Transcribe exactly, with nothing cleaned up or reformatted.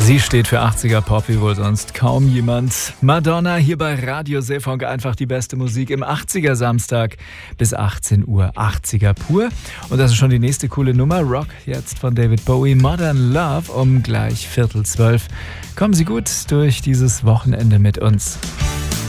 Sie steht für achtziger Pop wie wohl sonst kaum jemand. Madonna hier bei Radio Seefunk, einfach die beste Musik im achtziger Samstag bis achtzehn Uhr. achtziger pur. Und das ist schon die nächste coole Nummer. Rock jetzt von David Bowie. Modern Love um gleich Viertel zwölf. Kommen Sie gut durch dieses Wochenende mit uns.